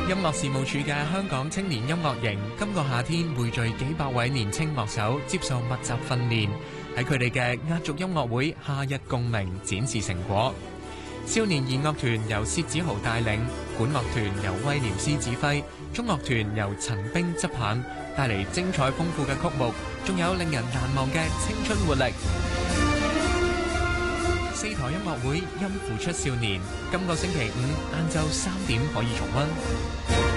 音樂事務處嘅香港青年音樂營今個夏天匯聚幾百位年青樂手接受密集訓練，喺佢哋嘅壓軸音樂會夏日共鳴展示成果。少年兒樂團由薛子豪帶領，管樂團由威廉斯指揮，中樂團由陳冰執棒，帶嚟精彩豐富嘅曲目，仲有令人難忘嘅青春活力。4台音樂會音符出少年，今個星期五晏晝3點可以重溫。